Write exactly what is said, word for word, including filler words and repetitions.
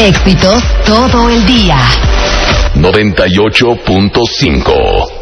Éxitos todo el día. noventa y ocho punto cinco